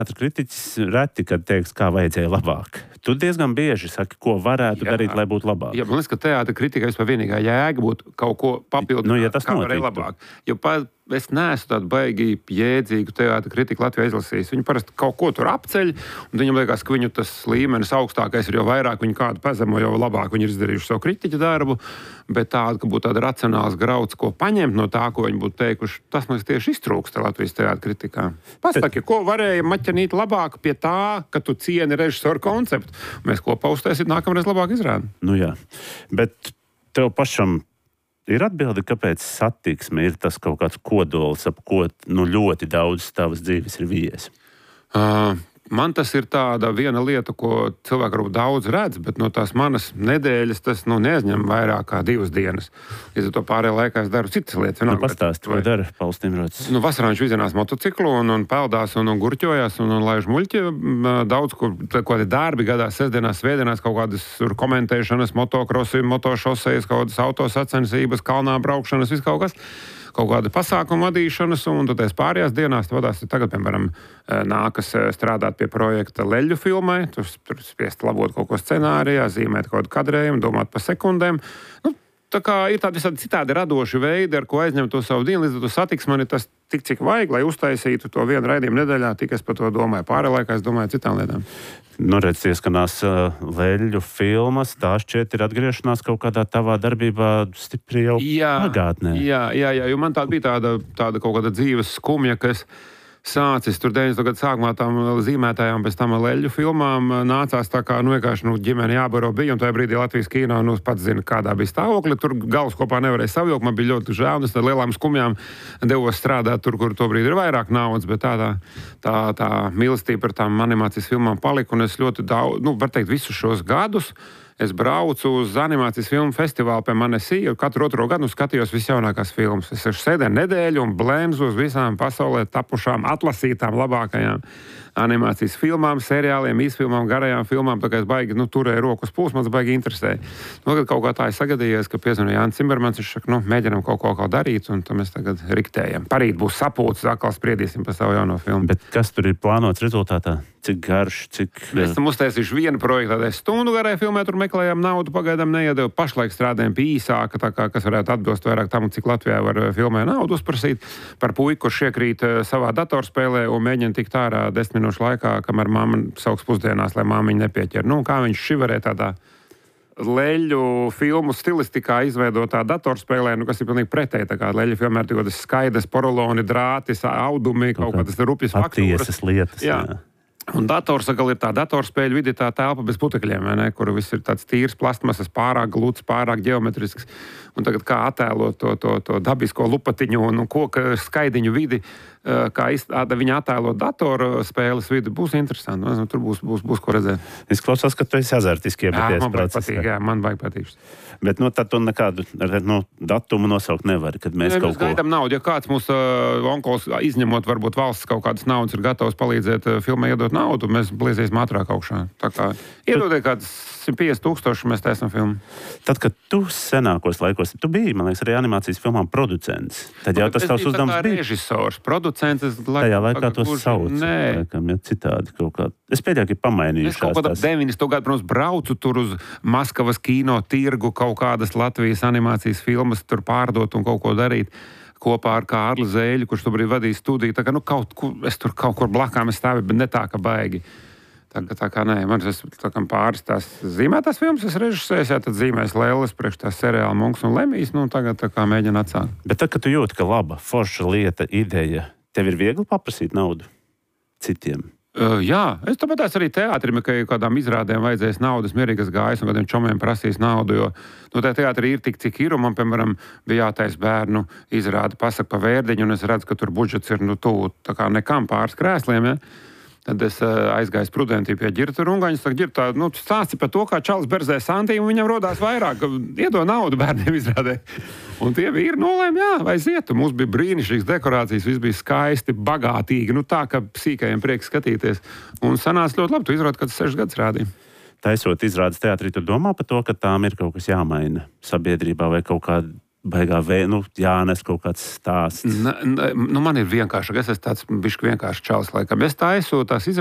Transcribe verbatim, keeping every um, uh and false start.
Kritiķis reti, kad teiks, kā vajadzēja labāk. Tu diezgan bieži saki, ko varētu jā. darīt, lai būtu labāk. Jā, man liekas, ka teātra kritika vispār vienīgā jēga būtu kaut ko papildināt, nu, ja tas kā varēja labāk. Jo pa, es neesmu tādu baigi jēdzīgu teātra kritiku Latvijā izlasījis. Viņi parasti kaut ko tur apceļ, un viņam liekas, ka viņu tas līmenis augstākais ir, jo vairāk viņi kādu pazemo, jo labāk viņi ir izdarījuši savu kritiķu darbu, bet tāda, ka būtu tāda racionāls grauds, ko paņemt no tā, ko viņi būtu teikuši, tas man tieši iztrūkst Latvijas teātra kritikā. Pasaki, ko varēja maķanīt labāk pie tā, ka tu cieni režisoru konceptu. Mēs kopā uztaisīt nākamreiz labāk izrādi. Nu jā, bet tev pašam ir atbildi, kāpēc satiksme ir tas kaut kāds kodols, ap ko nu, ļoti daudz tavas dzīves ir vies? Uh, man tas ir tāda viena lieta, ko cilvēki varbūt daudz redz, bet no tās manas nedēļas tas nu, neaizņem vairāk kā divas dienas. Līdz ar to pārējā laikā es daru citas lietas. Nu, pastāsti, ko dara Pauls Timrots? Nu, vasarā viņš vizinās motociklu un, un peldās un, un gurķojās un, un laiž muļķi. Daudz, kur kādi darbi gadās, sestdienās, svētdienās, kaut kādas komentēšanas, motokrosi, motošosejas, kaut kādas autosacensības, kalnā braukšanas, viss kaut kas. Kaut kāda pasākuma vadīšanas, un tad es pārējās dienās vadās. Tagad, piemēram, nākas strādāt pie projekta Leļu filmai, tur, tur spiest labot kaut ko scenārijā, zīmēt kaut kādu kadrējumu, domāt pa sekundēm. Nu, tā kā ir tādi visādi citādi radoši veidi, ar ko aizņemt to savu dienu, līdz ar to satiksmi man ir tas tik, cik vajag, lai uztaisītu to vienu raidījumu nedēļā, tik es par to domāju. Pārējā laikā es domāju citām lietām. Nu, redz, ieskanās uh, Leļu filmas, tā šķiet ir atgriešanās kaut kādā tavā darbībā stipri jau jā, pagātnē. Jā, jā, jā, jo man tāda bija tāda, tāda kaut kāda dzīves skumja, kas sācis tur deviņdesmito gadu sākumā tām zīmētājām, pēc tam Leļu filmām nācās tā kā, nu, vienkārši, nu, ģimene jābaro bija, un tajā brīdī Latvijas kino, nu, pats zina, kādā bija stāvokli, tur galvas kopā nevarēja savilkt, man bija ļoti žēl, un es tad lielām skumjām devos strādāt tur, kur to brīdi ir vairāk naudas, bet tā, tā, tā, tā mīlestība par tām animācijas filmām palika, un es ļoti daudz, nu, var teikt, visus šos gadus es braucu uz animācijas filmu festivālu pie Manesī, un katru otro gadu skatījos visjaunākās filmas. Es sēdēju nedēļu un blēmzu uz visām pasaulē tapušām, atlasītām labākajām animācijas filmām, seriāliem, īsfilmām, garajām filmām, tā kā es baigi, nu, turēju rokas pūs, man tas baigi interesēja. Nu, kad kaut kā tā ir sagadījies, ka piezvanīja Jānis Cimbermans, viņš saka, nu, mēģinām kaut ko kaut darīt, un tad mēs tagad riktējam. Parīt būs sapulces, atkal spriedīsim par savu jauno filmu. Bet kas tur ir plānots rezultātā? Cik garš, cik... Mēs tam uztaisīšu vienu projektu, tādai stundu garai filmē, tur meklējām naudu, pagaidām neiedevu. Pašlaik strādājam pie īsāka, tā kā, kas varētu atbilst vairāk tam, cik Latvijā var filmē naudu uzprasīt. Par puiku, kurš iekrīt savā datorspēlē un mēģina tikt ārā desmit minūšu laikā, kamēr mamma sauks pusdienās, lai māmiņa nepieķer. Nu, kā viņš šivarē tādā Leļu filmu stilistikā izveidotā datorspēlē, nu, kas ir pilnīgi pretēji. Tā kā Leļu filmē ir tādas skaidras poroloni, drātis, audumi, kaut kādas rupjas faktūras. Patiesas lietas, jā. jā. Un dators atkal ir tā datorspēļu vidi, tā telpa bez putekļiem, vai ne, kur viss ir tāds tīrs plastmasas, pārāk gluds, pārāk ģeometrisks. Un tagad kā attēlot to, to, to dabisko lupatiņu un koka skaidiņu vidi, kā viņa attēlot datoru spēles vidi, būs interesanti. Nu, tur būs, būs, būs ko redzēt. Izklausās, ka tu esi azartiski iepaties man procesā. Patīk, jā, man baigi patīk. Bet nu, tad tu nekādu nu, datumu nosaukt nevari, kad mēs, mēs kaut ko... Mēs gaidām naudu. Ja kāds mūsu uh, onkols, izņemot varbūt valsts kaut kādas naudas, ir gatavs palīdzēt uh, filmai iedot naudu, mēs bliezēsim ātrāk augšā. Tā kā iedodiet kāds simt piecdesmit tūkstoši, mēs taisam filmu. Tad, kad tu senākos laikos, tu biji, man liekas, arī animācijas filmām producents. Tad jau tas tavs uzdevums bija. Režisors, producents. Tajā laikā to sauc. Nē. Laikam, ja citādi kaut kā. Es pēdēju, ka pamainījušās. Es kaut kādā deviņdesmito gadu, protams, braucu tur uz Maskavas kino tirgu, kaut kādas Latvijas animācijas filmas tur pārdot un kaut ko darīt. Kopā ar Kārli Zēļu, kurš tobrīd vadīja studiju. Tā kā, nu, kaut kur, es tur kaut kur blakām stāvu, bet ne tā, ka baigi. Tā, tā kā nē, man tas tā kā pāris tās zīmētās filmas, es režisēju, jā, tad zīmēs Lēles priekš tās seriāla Munks un Lemijs, nu, tagad tā kā mēģina atsākt. Bet tad, kad tu jūti, ka laba, forša lieta, ideja, tev ir viegli paprasīt naudu citiem? Uh, jā, es tāpēc arī teātrim, ka kādām izrādēm vajadzēs naudas, mierīgas gājas un kādiem čomiem prasīs naudu, jo nu, tā teātri ir tik, cik ir, un man, piemēram, bija jātais bērnu izrāde Pasaka pa Vērdiņu, un es redzu, ka tur budžets ir, nu, tuvu tā kā nekam pāris krēsliem, ja? Tad es uh, aizgāju Prudentī pie Ģirta Rungaņa. Es saku, Ģirta, nu, stāsti par to, kā Čalis berzē santī, un viņam rodās vairāk, iedod naudu bērniem izrādē. Un tie vīri nolēma, jā, aiziet. Mums bija brīnišķīgas dekorācijas, viss bija skaisti, bagātīgi, nu tā, ka sīkajiem prieks skatīties. Un sanāca ļoti labi, tu izrādi, kad sešas gadus rādīja. Taisot izrādes teātrī, tu domā par to, ka tām ir kaut kas jāmaina sabiedrībā vai kaut kāda baigā vē, nu, Jānis kaut kāds stāsts. N, n, nu man ir vienkārši, es esmu tāds bišķi vienkārši čalis laikam. Es taisu tās